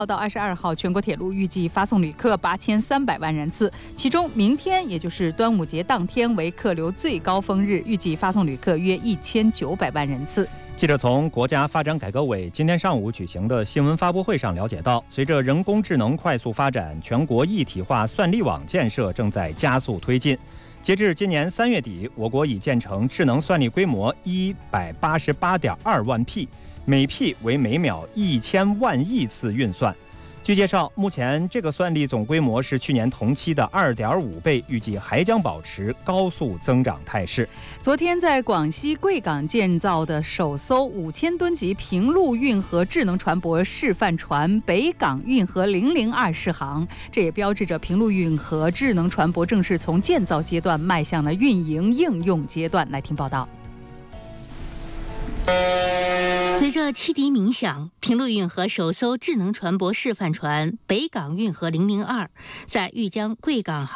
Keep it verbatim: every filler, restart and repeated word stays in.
到二十二号，全国铁路预计发送旅客八千三百万人次，其中明天也就是端午节当天为客流最高峰日，预计发送旅客约一千九百万人次。 记者从国家发展改革委今天上午举行的新闻发布会上了解到，随着人工智能快速发展，全国一体化算力网建设正在加速推进。截至今年三月底，我国已建成智能算力规模一百八十八点二万 P， 每 P 为每秒一千万亿次运算。据介绍，目前这个算力总规模是去年同期的 二点五倍，预计还将保持高速增长态势。 昨天在广西贵港建造的首艘五千吨级平陆运河智能船舶示范船北港运河零零二试航，这也标志着平陆运河智能船舶正式从建造阶段迈向了运营应用阶段。来听报道。 随着汽笛鸣响，平陆运河首艘智能船舶示范船北港运河零零二在豫江贵港